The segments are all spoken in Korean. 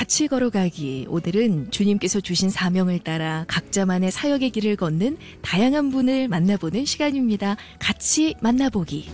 같이 걸어가기. 오늘은 주님께서 주신 사명을 따라 각자만의 사역의 길을 걷는 다양한 분을 만나보는 시간입니다. 같이 만나보기.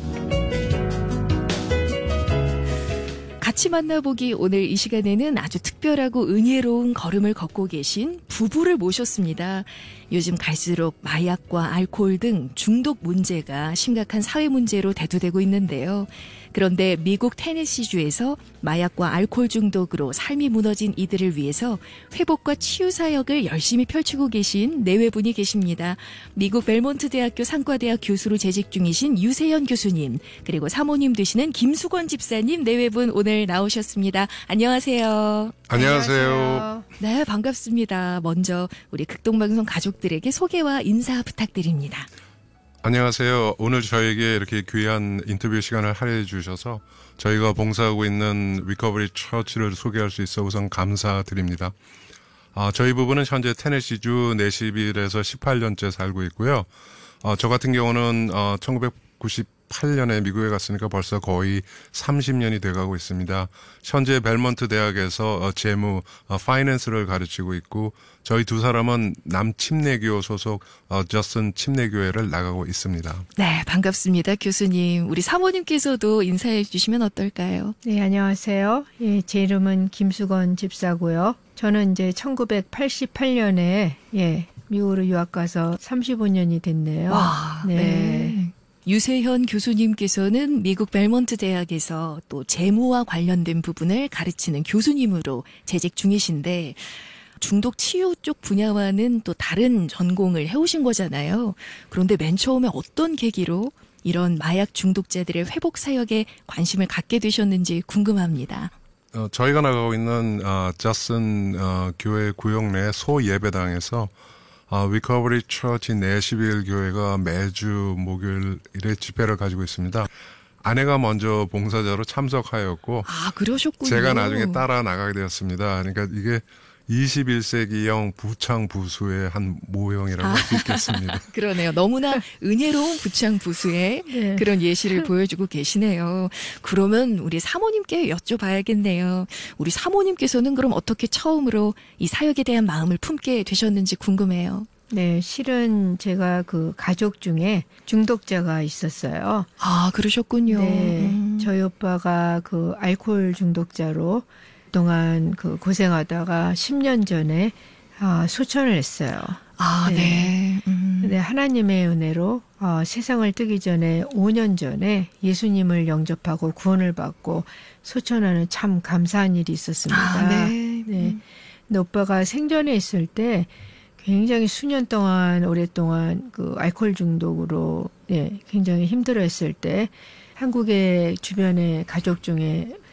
같이 만나보기. 오늘 이 시간에는 아주 특별하고 은혜로운 걸음을 걷고 계신 부부를 모셨습니다. 요즘 갈수록 마약과 알코올 등 중독 문제가 심각한 사회 문제로 대두되고 있는데요. 그런데 미국 테네시주에서 마약과 알코올 중독으로 삶이 무너진 이들을 위해서 회복과 치유 사역을 열심히 펼치고 계신 내외분이 계십니다. 미국 벨몬트 대학교 상과대학 교수로 재직 중이신 유세연 교수님, 그리고 사모님 되시는 김수건 집사님 내외분 오늘 나오셨습니다. 안녕하세요. 안녕하세요. 네, 반갑습니다. 먼저 우리 극동방송 가족들에게 소개와 인사 부탁드립니다. 안녕하세요. 오늘 저에게 이렇게 귀한 인터뷰 시간을 할애해 주셔서 저희가 봉사하고 있는 리커버리 처치를 소개할 수 있어 우선 감사드립니다. 저희 부부는 현재 테네시주 내시빌에서 18년째 살고 있고요. 저 같은 경우는 1998년에 미국에 갔으니까 벌써 거의 30년이 돼가고 있습니다. 현재 벨몬트 대학에서 재무, 파이낸스를 가르치고 있고 저희 두 사람은 남침례교 소속 저슨 침례교회를 나가고 있습니다. 네, 반갑습니다. 교수님. 우리 사모님께서도 인사해 주시면 어떨까요? 네, 안녕하세요. 예, 제 이름은 김수건 집사고요. 저는 이제 1988년에 미국으로 유학 가서 35년이 됐네요. 와, 네. 유세현 교수님께서는 미국 벨몬트 대학에서 또 재무와 관련된 부분을 가르치는 교수님으로 재직 중이신데 중독 치유 쪽 분야와는 또 다른 전공을 해오신 거잖아요. 그런데 맨 처음에 어떤 계기로 이런 마약 중독자들의 회복 사역에 관심을 갖게 되셨는지 궁금합니다. 저희가 나가고 있는 저슨 교회 구역 내 소예배당에서 리커버리 처치 내시빌 교회가 매주 목요일에 집회를 가지고 있습니다. 아내가 먼저 봉사자로 참석하였고 그러셨군요. 제가 나중에 따라 나가게 되었습니다. 그러니까 이게 21세기형 부창부수의 한 모형이라고 할 수 있겠습니다. 그러네요. 너무나 은혜로운 부창부수의 네. 그런 예시를 보여주고 계시네요. 그러면 우리 사모님께 여쭤봐야겠네요. 우리 사모님께서는 그럼 어떻게 처음으로 이 사역에 대한 마음을 품게 되셨는지 궁금해요. 네, 실은 제가 그 가족 중에 중독자가 있었어요. 그러셨군요. 네, 저희 오빠가 그 알코올 중독자로 동안 그 고생하다가 10년 전에 소천을 했어요. 네. 근데 하나님의 은혜로 세상을 뜨기 전에 5년 전에 예수님을 영접하고 구원을 받고 소천하는 참 감사한 일이 있었습니다. 네. 근데 오빠가 생전에 있을 때 굉장히 수년 동안 오랫동안 그 알코올 중독으로 굉장히 힘들어했을 때 한국의 주변의 가족 중에